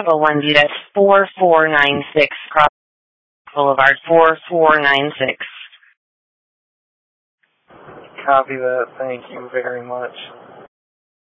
1 that's 4496 Cross Boulevard, 4496. Copy that. Thank you very much.